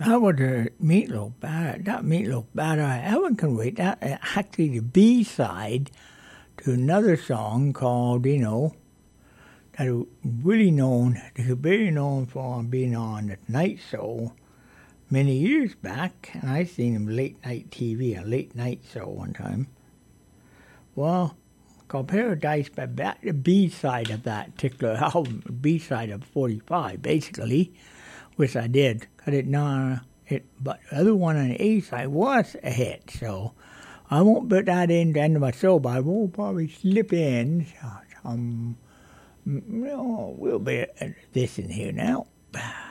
That was a Meatloaf Batter. That Meatloaf Batter, Heaven Can Wait. That actually the B-side to another song called, that was really known, they were very known for being on the Tonight Show many years back, and I seen him late night TV, a late night show one time. Well, called Paradise, but back the B-side of that particular album, B-side of 45, basically, which I did. But the other one on the A-side was a hit, so I won't put that in the end of my show, but I will probably slip in some, a little bit of this in here now.